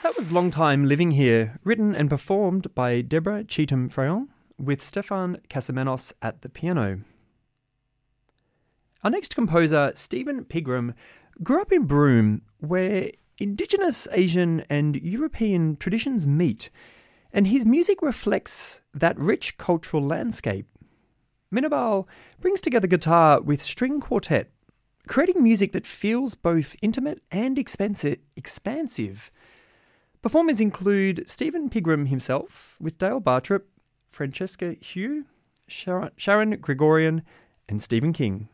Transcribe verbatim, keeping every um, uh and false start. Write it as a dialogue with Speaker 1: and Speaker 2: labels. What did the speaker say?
Speaker 1: That was Long Time Living Here, written and performed by Deborah Cheetham-Freyon with Stefan Casamenos at the piano. Our next composer, Stephen Pigram, grew up in Broome, where Indigenous Asian and European traditions meet, and his music reflects that rich cultural landscape. Minabal brings together guitar with string quartet, creating music that feels both intimate and expensive, expansive. Performers include Stephen Pigram himself, with Dale Bartrop, Francesca Hugh, Sharon Gregorian, and Stephen King.